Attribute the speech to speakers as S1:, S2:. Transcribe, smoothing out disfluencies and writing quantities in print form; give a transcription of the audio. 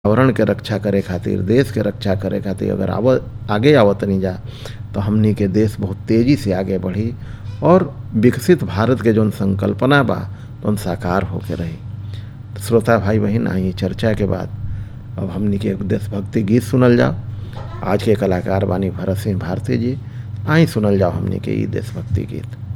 S1: पर्यावरण के रक्षा करे खातिर, देश के रक्षा करे खातिर अगर आगे आवतनी जा तो हमनी के देश बहुत तेजी से आगे बढ़ी और विकसित भारत के जौन संकल्पना बा तौन साकार होके रही। तो श्रोता भाई बहन, आई चर्चा के बाद अब हमनी के एक देशभक्ति गीत सुनल जाओ। आज के कलाकार बानी भरत सिंह भारती जी। आई सुनल जाओ हमनी के ई देशभक्ति गीत।